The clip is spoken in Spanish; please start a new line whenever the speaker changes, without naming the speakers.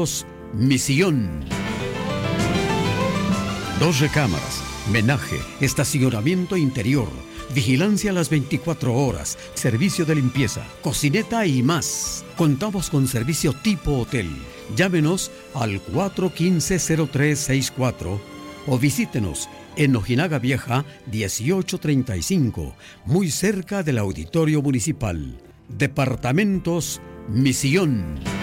Misión. 2 recámaras, menaje, estacionamiento interior, vigilancia a las 24 horas, servicio de limpieza, cocineta y más. Contamos con servicio tipo hotel. Llámenos al 415-0364 o visítenos en Ojinaga Vieja 1835, muy cerca del Auditorio Municipal. Departamentos Misión.